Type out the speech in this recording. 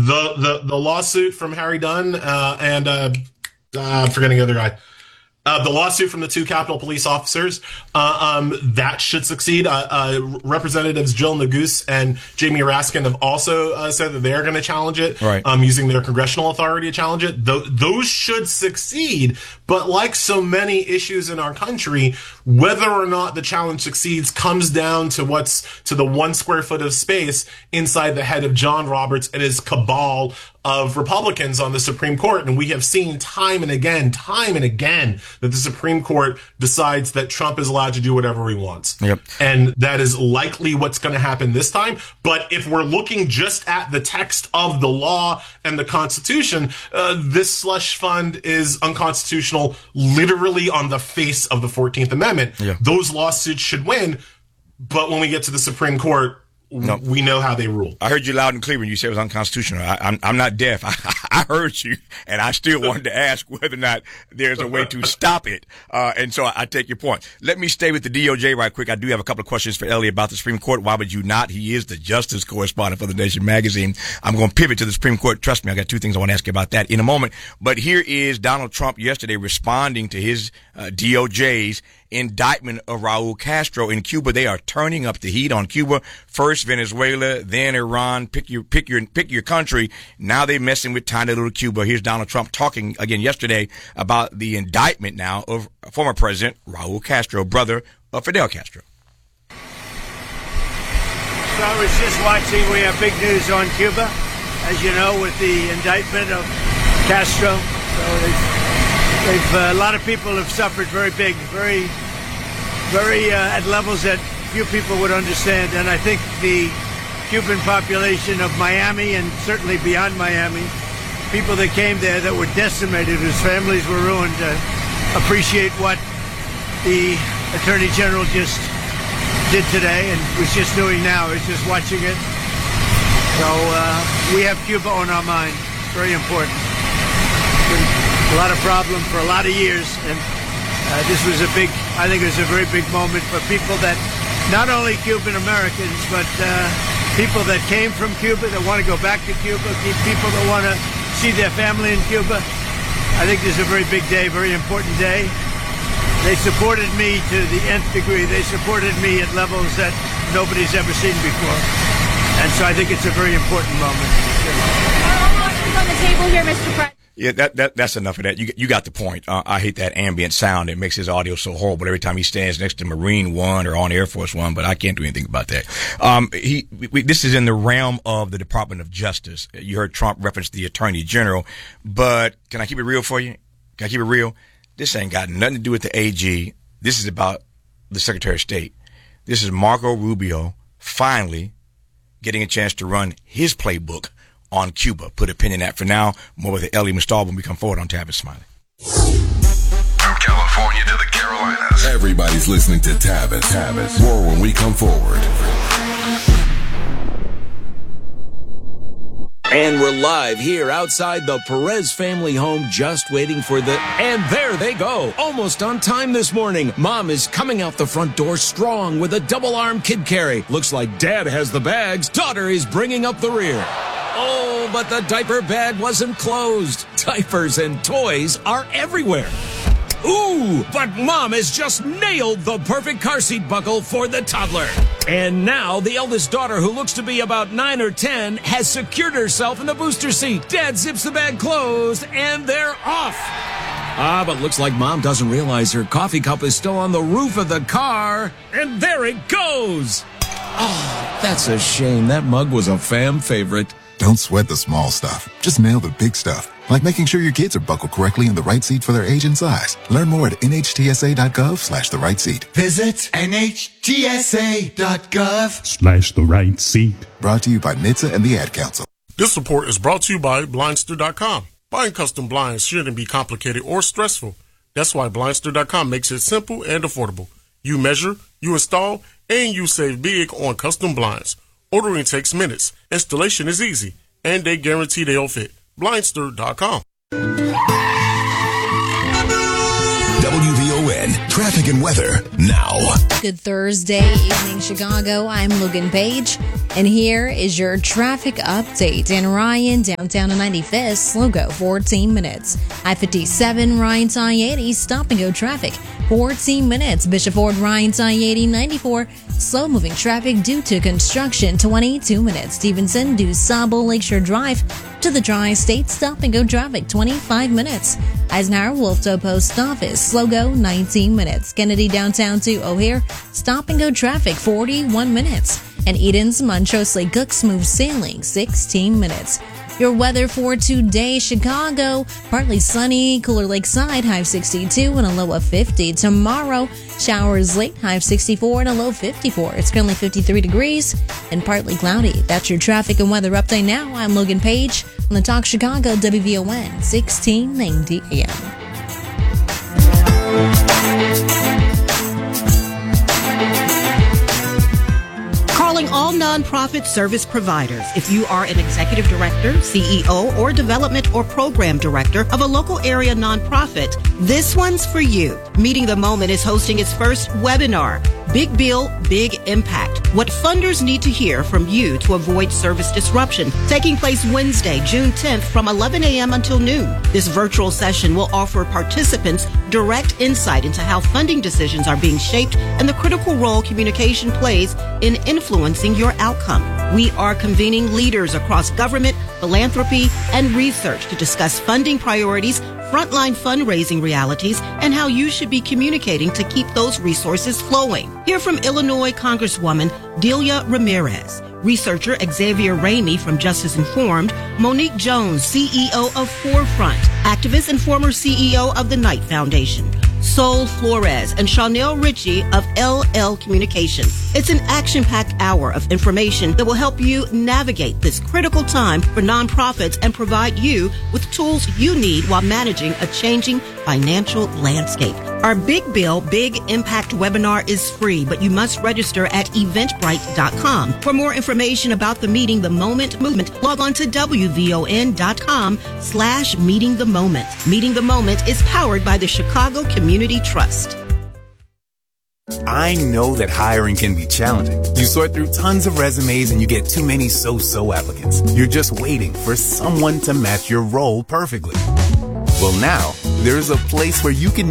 The lawsuit from Harry Dunn and I'm forgetting the other guy. The lawsuit from the two Capitol Police officers, that should succeed. Representatives Jill Neguse and Jamie Raskin have also said that they're going to challenge it, right. Using their congressional authority to challenge it. Those should succeed. But like so many issues in our country, whether or not the challenge succeeds comes down to what's to the 1 square foot of space inside the head of John Roberts and his cabal of Republicans on the Supreme Court. And we have seen time and again, that the Supreme Court decides that Trump is allowed to do whatever he wants. Yep. And that is likely what's going to happen this time. But if we're looking just at the text of the law and the Constitution, this slush fund is unconstitutional literally on the face of the 14th Amendment. Yeah. Those lawsuits should win. But when we get to the Supreme Court, no. We know how they rule. I heard you loud and clear when you said it was unconstitutional. I'm not deaf. I heard you, and I still wanted to ask whether or not there's a way to stop it. And so I take your point. Let me stay with the DOJ right quick. I do have a couple of questions for Ellie about the Supreme Court. Why would you not? He is the justice correspondent for The Nation magazine. I'm going to pivot to the Supreme Court. Trust me, I got two things I want to ask you about that in a moment. But here is Donald Trump yesterday responding to his DOJ's indictment of Raul Castro in Cuba. They are turning up the heat on Cuba. First Venezuela, then Iran. Pick your country. Now they're messing with tiny little Cuba. Here's Donald Trump talking again yesterday about the indictment now of former President Raul Castro, brother of Fidel Castro. So I was just watching. We have big news on Cuba, as you know, with the indictment of Castro. So a lot of people have suffered very big, very at levels that few people would understand. And I think the Cuban population of Miami and certainly beyond Miami, people that came there that were decimated, whose families were ruined, appreciate what the Attorney General just did today and was just doing now. Is just watching it. So we have Cuba on our mind. Very important. A lot of problem for a lot of years, and this was I think it was a very big moment for people that, not only Cuban Americans, but people that came from Cuba, that want to go back to Cuba, people that want to see their family in Cuba. I think this is a very big day, very important day. They supported me to the nth degree. They supported me at levels that nobody's ever seen before. And so I think it's a very important moment. All options on the table here, Mr. President. Yeah, that's enough of that. You got the point. I hate that ambient sound. It makes his audio so horrible every time he stands next to Marine One or on Air Force One, but I can't do anything about that. This is in the realm of the Department of Justice. You heard Trump reference the Attorney General, but can I keep it real for you? Can I keep it real? This ain't got nothing to do with the AG. This is about the Secretary of State. This is Marco Rubio finally getting a chance to run his playbook on Cuba. Put a pin in that for now. More with Ellie Mustal when we come forward on Tavis Smiley. From California to the Carolinas, everybody's listening to Tavis. More when we come forward. And we're live here outside the Perez family home, just waiting for and there they go. Almost on time this morning. Mom is coming out the front door strong with a double-arm kid carry. Looks like Dad has the bags. Daughter is bringing up the rear. Oh, but the diaper bag wasn't closed. Diapers and toys are everywhere. Ooh, but Mom has just nailed the perfect car seat buckle for the toddler. And now the eldest daughter, who looks to be about 9 or 10, has secured herself in the booster seat. Dad zips the bag closed, and they're off. But looks like Mom doesn't realize her coffee cup is still on the roof of the car. And there it goes. Oh, that's a shame. That mug was a fam favorite. Don't sweat the small stuff. Just nail the big stuff. Like making sure your kids are buckled correctly in the right seat for their age and size. Learn more at nhtsa.gov/the right seat. Visit nhtsa.gov/the right seat. Brought to you by NHTSA and the Ad Council. This report is brought to you by Blindster.com. Buying custom blinds shouldn't be complicated or stressful. That's why Blindster.com makes it simple and affordable. You measure, you install, and you save big on custom blinds. Ordering takes minutes. Installation is easy. And they guarantee they'll fit. Blindster.com. WVON Traffic and weather now. Good Thursday evening, Chicago. I'm Logan Page, and here is your traffic update. In Ryan, downtown to 95th, slow go 14 minutes. I-57, Ryan to I-80, stop and go traffic 14 minutes. Bishop Ford, Ryan to I-80, 94, slow moving traffic due to construction 22 minutes. Stevenson, DuSable, Lakeshore Drive to the Tri-State, stop and go traffic 25 minutes. Eisenhower, Wolftoe Post Office, slow go 19 minutes. Kennedy, downtown to O'Hare, stop and go traffic 41 minutes. And Eden's, Montrose Lake Cook, smooth sailing 16 minutes. Your weather for today, Chicago, partly sunny, cooler lakeside, high of 62 and a low of 50. Tomorrow, showers late, high of 64 and a low of 54. It's currently 53 degrees and partly cloudy. That's your traffic and weather update now. I'm Logan Page on the Talk Chicago WVON 1690 AM. Calling all nonprofit service providers. If you are an executive director, CEO, or development or program director of a local area nonprofit, this one's for you. Meeting the Moment is hosting its first webinar, Big Bill, Big Impact. What funders need to hear from you to avoid service disruption. Taking place Wednesday, June 10th from 11 a.m. until noon. This virtual session will offer participants direct insight into how funding decisions are being shaped and the critical role communication plays in influencing your outcome. We are convening leaders across government, philanthropy, and research to discuss funding priorities, frontline fundraising realities, and how you should be communicating to keep those resources flowing. Hear from Illinois Congresswoman Delia Ramirez, researcher Xavier Ramey from Justice Informed, Monique Jones, CEO of Forefront, activist and former CEO of the Knight Foundation, Sol Flores, and Chanel Ritchie of LL Communications. It's an action-packed hour of information that will help you navigate this critical time for nonprofits and provide you with tools you need while managing a changing financial landscape. Our Big Bill, Big Impact webinar is free, but you must register at eventbrite.com. For more information about the Meeting the Moment movement, log on to wvon.com/Meeting the Moment. Meeting the Moment is powered by the Chicago Community Trust. I know that hiring can be challenging. You sort through tons of resumes and you get too many so-so applicants. You're just waiting for someone to match your role perfectly. Well, now, there's a place where you can